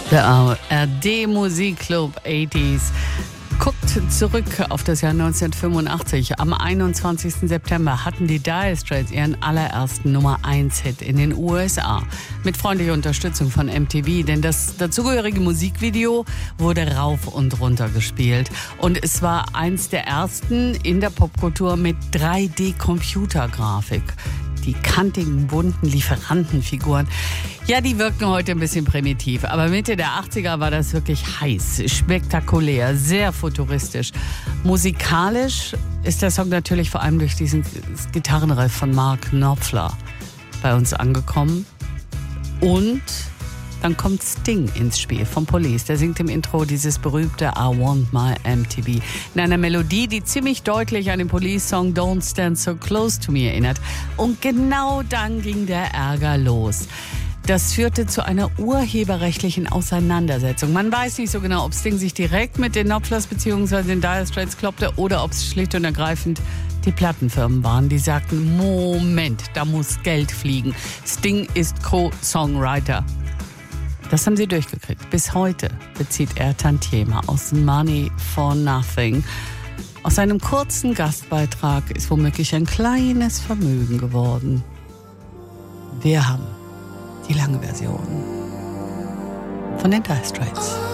Der ARD Musikclub 80s guckt zurück auf das Jahr 1985. Am 21. September hatten die Dire Straits ihren allerersten Nummer-1-Hit in den USA. Mit freundlicher Unterstützung von MTV, denn das dazugehörige Musikvideo wurde rauf und runter gespielt. Und es war eins der ersten in der Popkultur mit 3D-Computergrafik. Die kantigen, bunten Lieferantenfiguren, ja, die wirken heute ein bisschen primitiv. Aber Mitte der 80er war das wirklich heiß, spektakulär, sehr futuristisch. Musikalisch ist der Song natürlich vor allem durch diesen Gitarrenriff von Mark Knopfler bei uns angekommen. Und dann kommt Sting ins Spiel vom Police. Der singt im Intro dieses berühmte I Want My MTV. In einer Melodie, die ziemlich deutlich an den Police-Song Don't Stand So Close to Me erinnert. Und genau dann ging der Ärger los. Das führte zu einer urheberrechtlichen Auseinandersetzung. Man weiß nicht so genau, ob Sting sich direkt mit den Knopflers bzw. den Dire Straits kloppte oder ob es schlicht und ergreifend die Plattenfirmen waren, die sagten, Moment, da muss Geld fliegen. Sting ist Co-Songwriter. Das haben sie durchgekriegt. Bis heute bezieht er Tantieme aus Money for Nothing. Aus seinem kurzen Gastbeitrag ist womöglich ein kleines Vermögen geworden. Wir haben die lange Version von den Dire Straits.